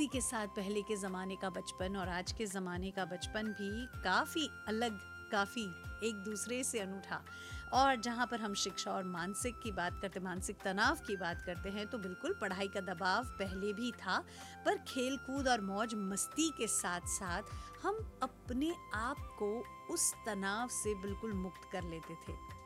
इसी के साथ पहले के ज़माने का बचपन और आज के ज़माने का बचपन भी काफ़ी अलग, काफ़ी एक दूसरे से अनूठा। और जहाँ पर हम शिक्षा और मानसिक की बात करते, मानसिक तनाव की बात करते हैं, तो बिल्कुल पढ़ाई का दबाव पहले भी था, पर खेल कूद और मौज मस्ती के साथ साथ हम अपने आप को उस तनाव से बिल्कुल मुक्त कर लेते थे।